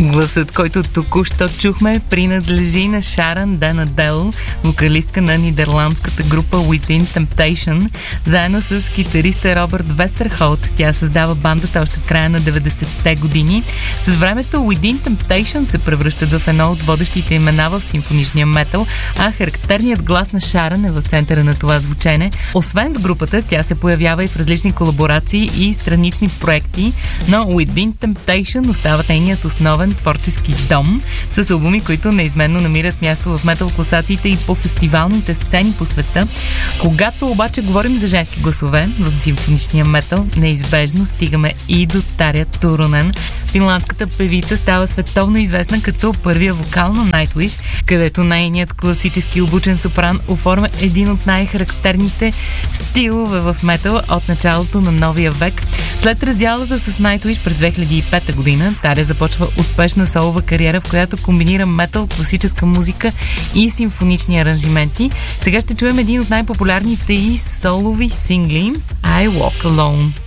Гласът, който току-що чухме, принадлежи на Шаран Ден Адел, вокалистка на нидерландската група Within Temptation. Заедно с китариста Робърт Вестерхолт тя създава бандата още в края на 90-те години. С времето Within Temptation се превръщат в едно от водещите имена в симфоничния метал, а характерният глас на Шаран е в центъра на това звучене. Освен с групата, тя се появява и в различни колаборации и странични проекти, но Within Temptation остава нейният основен творчески дом, с албуми, които неизменно намират място в метал класациите и по фестивалните сцени по света. Когато обаче говорим за женски гласове в симфоничния метал, неизбежно стигаме и до Таря Турунен. Финландската певица става световно известна като първия вокал на Nightwish, където нейният класически обучен сопран оформя един от най-характерните стилове в метал от началото на новия век. След разделата с Nightwish през 2005 година, Таря започва успешна солова кариера, в която комбинира метал, класическа музика и симфонични аранжименти. Сега ще чуем един от най-популярните и солови сингли I Walk Alone.